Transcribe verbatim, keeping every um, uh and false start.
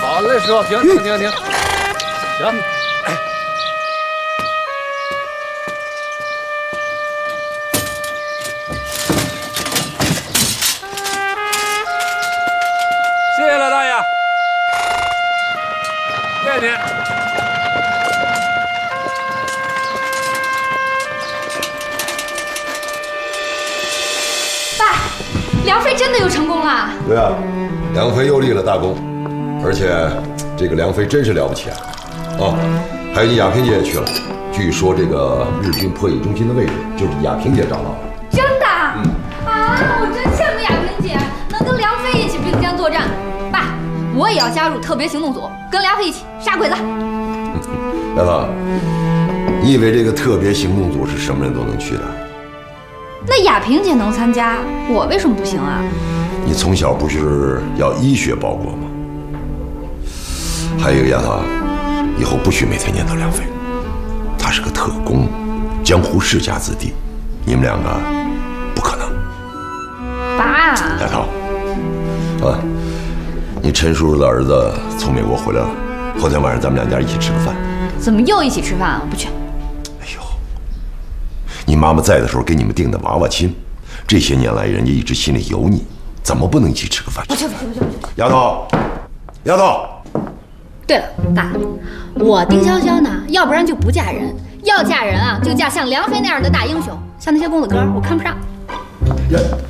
好嘞，师傅，停停停停，行。谢谢了，大爷。谢谢您。 爸，梁飞真的又成功了。 对啊，梁飞又立了大功，而且这个梁飞真是了不起啊！哦，还有你亚萍姐也去了，据说这个日军破译中心的位置就是亚萍姐找到的。 真的？嗯。啊，我真羡慕亚萍姐能跟梁飞一起并肩作战。爸，我也要加入特别行动组，跟梁飞一起杀鬼子。 丫头，你以为这个特别行动组是什么人都能去的？ 那亚萍姐能参加，我为什么不行啊？ 你从小不是要医学报国吗？还有一个丫头，以后不许每天念叨梁飞，他是个特工，江湖世家子弟，你们两个不可能。 爸， 丫头，啊，你陈叔叔的儿子从美国回来了，后天晚上咱们两家一起吃个饭。 怎么又一起吃饭啊？我不去。 哎呦，你妈妈在的时候给你们定的娃娃亲，这些年来人家一直心里有你，怎么不能一起吃个饭？ 不去不去不去不去。 丫头，丫头。 对了，爸，我丁潇潇呢，要不然就不嫁人，要嫁人啊，就嫁像梁飞那样的大英雄，像那些公子哥，我看不上。 呀。